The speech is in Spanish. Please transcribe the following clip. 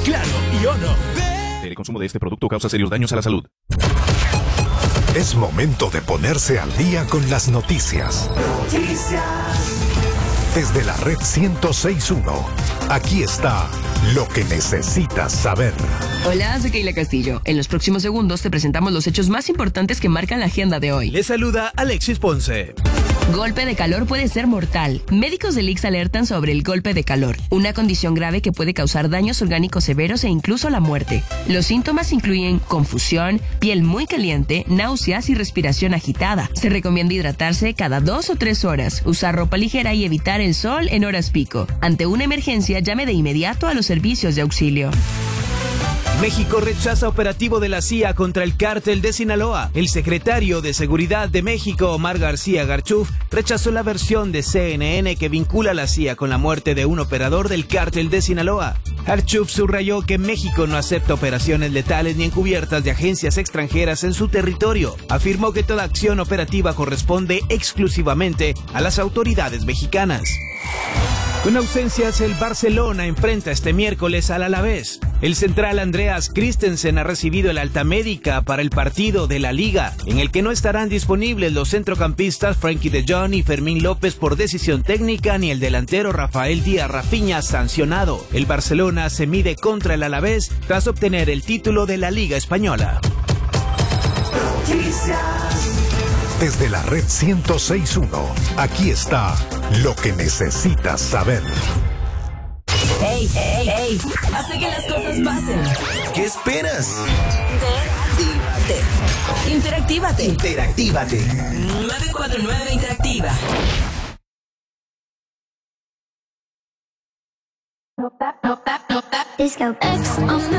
Claro y Ono. El consumo de este producto causa serios daños a la salud. Es momento de ponerse al día con las noticias. Desde la red 106.1, aquí está lo que necesitas saber. Hola, soy Keila Castillo. En los próximos segundos te presentamos los hechos más importantes que marcan la agenda de hoy. Le saluda Alexis Ponce. Golpe de calor puede ser mortal. Médicos del ICS alertan sobre el golpe de calor, una condición grave que puede causar daños orgánicos severos e incluso la muerte. Los síntomas incluyen confusión, piel muy caliente, náuseas y respiración agitada. Se recomienda hidratarse cada 2 o 3 horas, usar ropa ligera y evitar el sol en horas pico. Ante una emergencia, llame de inmediato a los servicios de auxilio. México rechaza operativo de la CIA contra el cártel de Sinaloa. El secretario de Seguridad de México, Omar García Garchuf, rechazó la versión de CNN que vincula a la CIA con la muerte de un operador del cártel de Sinaloa. Garchuf subrayó que México no acepta operaciones letales ni encubiertas de agencias extranjeras en su territorio. Afirmó que toda acción operativa corresponde exclusivamente a las autoridades mexicanas. Con ausencias, el Barcelona enfrenta este miércoles al Alavés. El central Andreas Christensen ha recibido el alta médica para el partido de la Liga, en el que no estarán disponibles los centrocampistas Frenkie de Jong y Fermín López por decisión técnica, ni el delantero Rafael Díaz Rafinha sancionado. El Barcelona se mide contra el Alavés tras obtener el título de la Liga Española. Desde la red 106.1, aquí está lo que necesitas saber. ¡Ey, ey, ey! Hace que las cosas pasen. ¿Qué esperas? Interactívate. Interactívate. 949 Interactiva. Disco X on the